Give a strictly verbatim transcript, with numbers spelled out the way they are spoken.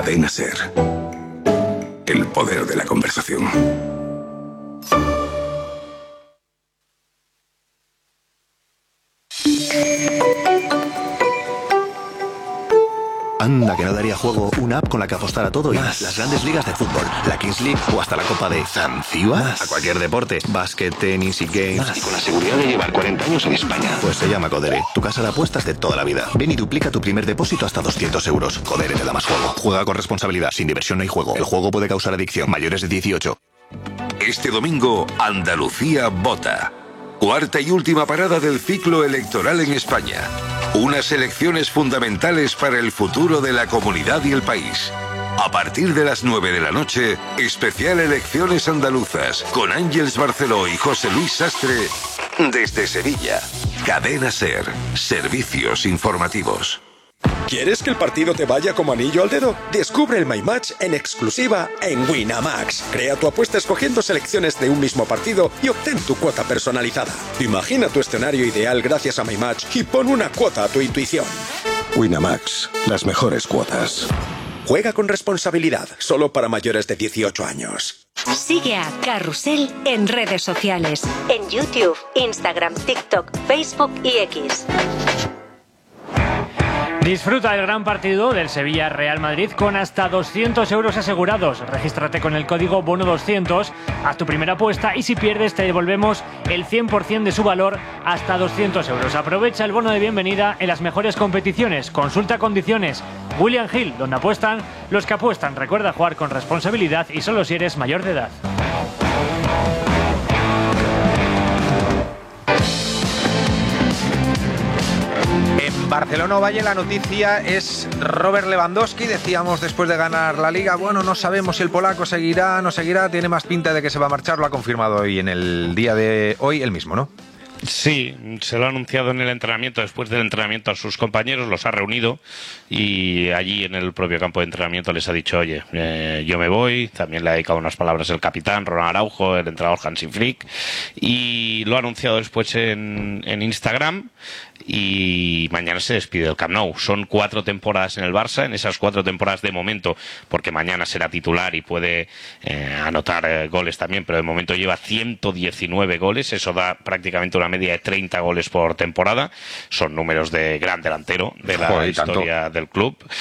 Cadena SER. El poder de la conversación. Anda, que no daría juego una app con la que apostar a todo y más. Las grandes ligas de fútbol, la Kings League o hasta la Copa de Zanzíbar. A cualquier deporte, básquet, tenis y games. Más. Y con la seguridad de llevar cuarenta años en España. Pues se llama Codere, tu casa de apuestas de toda la vida. Ven y duplica tu primer depósito hasta doscientos euros. Codere te da más juego. Juega con responsabilidad. Sin diversión no hay juego. El juego puede causar adicción. Mayores de dieciocho. Este domingo, Andalucía vota. Cuarta y última parada del ciclo electoral en España. Unas elecciones fundamentales para el futuro de la comunidad y el país. A partir de las nueve de la noche, especial Elecciones Andaluzas, con Ángeles Barceló y José Luis Sastre, desde Sevilla. Cadena SER, servicios informativos. ¿Quieres que el partido te vaya como anillo al dedo? Descubre el My Match en exclusiva en Winamax. Crea tu apuesta escogiendo selecciones de un mismo partido y obtén tu cuota personalizada. Imagina tu escenario ideal gracias a My Match y pon una cuota a tu intuición. Winamax, las mejores cuotas. Juega con responsabilidad, solo para mayores de dieciocho años. Sigue a Carrusel en redes sociales, en YouTube, Instagram, TikTok, Facebook y X. Disfruta del gran partido del Sevilla-Real Madrid con hasta doscientos euros asegurados. Regístrate con el código bono doscientos, haz tu primera apuesta y si pierdes te devolvemos el cien por ciento de su valor hasta doscientos euros. Aprovecha el bono de bienvenida en las mejores competiciones. Consulta condiciones. William Hill, donde apuestan los que apuestan. Recuerda jugar con responsabilidad y solo si eres mayor de edad. En Barcelona Valle la noticia es Robert Lewandowski. Decíamos después de ganar la Liga, bueno, no sabemos si el polaco seguirá, no seguirá, tiene más pinta de que se va a marchar, lo ha confirmado hoy en el día de hoy él mismo, ¿no? Sí, se lo ha anunciado en el entrenamiento, después del entrenamiento a sus compañeros, los ha reunido y allí en el propio campo de entrenamiento les ha dicho, oye, eh, yo me voy. También le ha dedicado unas palabras el capitán Ronald Araujo, el entrenador Hansi Flick, y lo ha anunciado después en, en Instagram. Y mañana se despide del Camp Nou. Son cuatro temporadas en el Barça, en esas cuatro temporadas de momento, porque mañana será titular y puede eh, anotar eh, goles también, pero de momento lleva ciento diecinueve goles, eso da prácticamente una media de treinta goles por temporada. Son números de gran delantero de la Joder, historia tanto. del club.